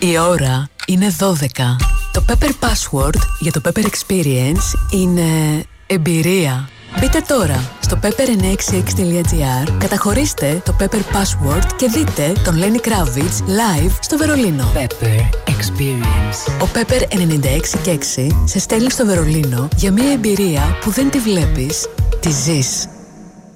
Η ώρα είναι 12. Το Pepper Password για το Pepper Experience είναι εμπειρία. Μπείτε τώρα στο pepper966.gr, καταχωρήστε το Pepper Password και δείτε τον Lenny Kravitz live στο Βερολίνο. Pepper Experience. Ο Pepper 96,6 σε στέλνει στο Βερολίνο για μια εμπειρία που δεν τη βλέπεις, τη ζεις.